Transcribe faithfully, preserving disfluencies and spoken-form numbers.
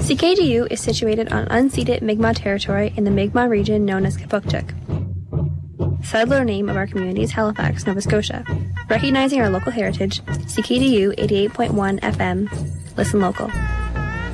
C K D U is situated on unceded Mi'kmaq territory in the Mi'kmaq region known as Kipuktuk. Settler name of our community is Halifax, Nova Scotia. Recognizing our local heritage, C K D U eighty-eight point one F M. Listen local.